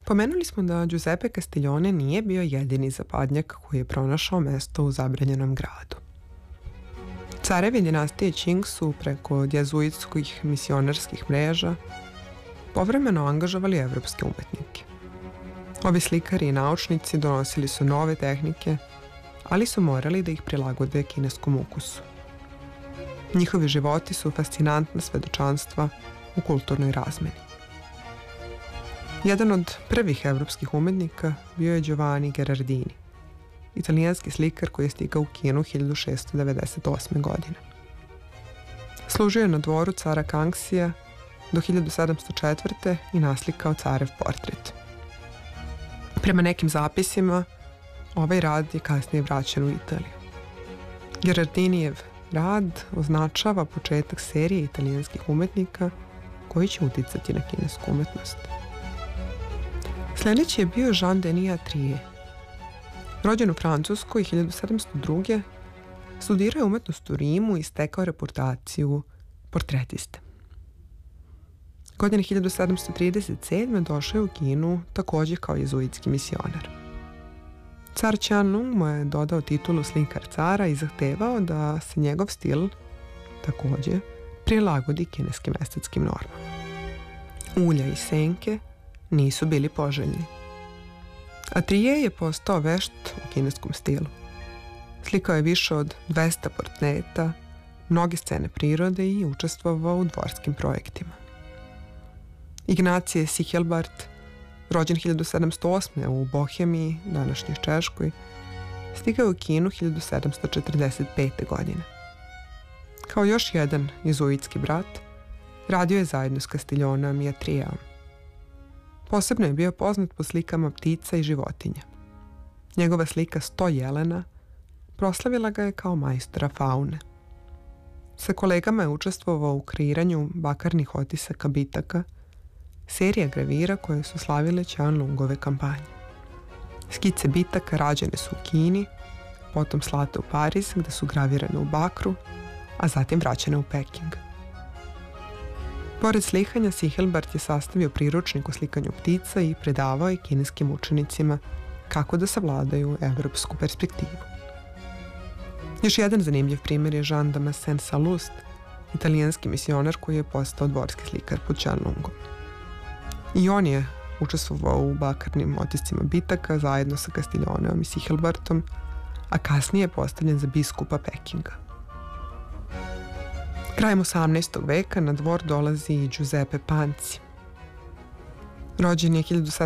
Pomenuli smo da Giuseppe Castiglione nije bio jedini zapadnjak koji je pronašao mesto u zabranjenom gradu. Carevi dinastije Qing su preko jezuitskih misionarskih mreža povremeno angažovali evropske umetnike. Ovi slikari i naučnici donosili su nove tehnike, ali su morali da ih prilagode kineskom ukusu. Njihovi životi su fascinantna svedočanstva u kulturnoj razmeni. Jedan od prvih evropskih umetnika bio je Giovanni Gherardini, italijanski slikar koji je stigao u Kinu 1698. godine. Služio je na dvoru cara Kangxija do 1704. i naslikao carev portret. Prema nekim zapisima, ovaj rad je kasnije vraćen u Italiju. Gherardinijev rad označava početak serije italijanskih umetnika koji će uticati na kinesku umetnost. Sljedeći je bio Jean-Denis Attrier. Rođen u Francuskoj 1702. studirao je umetnost u Rimu i stekao reputaciju portretiste. Godine 1737. došao je u Kinu takođe kao jezuitski misionar. Car Qianlong mu je dodao titulu slikar cara i zahtevao da se njegov stil takođe prilagodi kineskim estetskim normama. Ulja i senke nisu bili poželjni. Attrier je postao vešt u kineskom stilu. Slikao je više od 200 portreta, mnoge scene prirode i učestvovao u dvorskim projektima. Ignacije Sichelbart, rođen 1708. u Bohemiji, današnjoj Češkoj, stigao je u Kinu 1745. godine. Kao još jedan jezuitski brat, radio je zajedno s Castiglioneom i Attrierom. Posebno je bio poznat po slikama ptica i životinja. Njegova slika 100 jelena proslavila ga je kao majstora faune. Sa kolegama je učestvovao u kreiranju bakarnih otisaka bitaka, serija gravira koje su slavile Qianlongove kampanje. Skice bitaka rađene su u Kini, potom slate u Pariz gde su gravirane u bakru, a zatim vraćene u Peking. Pored slikanja, Sichelbart je sastavio priručnik o slikanju ptica i predavao je kineskim učenicima kako da savladaju evropsku perspektivu. Još jedan zanimljiv primjer je Jean Damascene Salust, italijanski misionar koji je postao dvorski slikar pod Qianlongom. I on je učestvovao u bakarnim otiscima bitaka zajedno sa Castiglioneom i Sichelbartom, a kasnije je postavljen za biskupa Pekinga. Krajem 18. veka na dvor dolazi i Giuseppe Panci. Rođen je